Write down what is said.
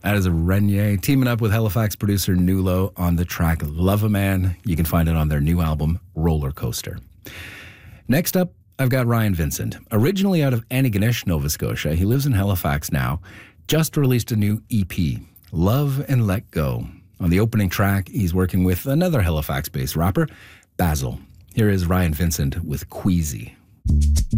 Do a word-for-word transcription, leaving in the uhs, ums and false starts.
That is a Renier teaming up with Halifax producer Nulo on the track Love a Man. You can find it on their new album, Roller Coaster. Next up, I've got Ryan Vincent. Originally out of Antigonish, Nova Scotia, he lives in Halifax now. Just released a new E P, Love and Let Go. On the opening track, he's working with another Halifax-based rapper, Basil. Here is Ryan Vincent with Queasy.